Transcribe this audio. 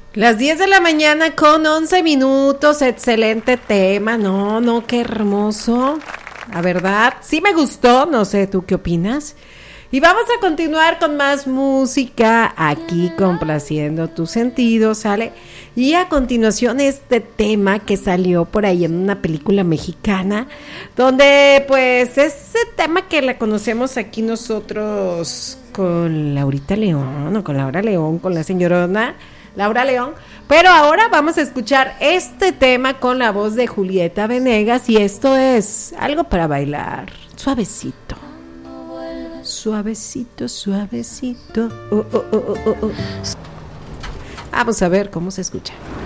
Las 10 de la mañana con 11 minutos, excelente tema, no, qué hermoso, la verdad, sí me gustó, no sé, ¿tú qué opinas? Y vamos a continuar con más música, aquí complaciendo tus sentidos, ¿sale? Y a continuación este tema que salió por ahí en una película mexicana, donde pues ese tema que la conocemos aquí nosotros con Laurita León, o con Laura León, con la señorona Laura León, pero ahora vamos a escuchar este tema con la voz de Julieta Venegas y esto es algo para bailar, suavecito. Suavecito, suavecito. Vamos a ver cómo se escucha.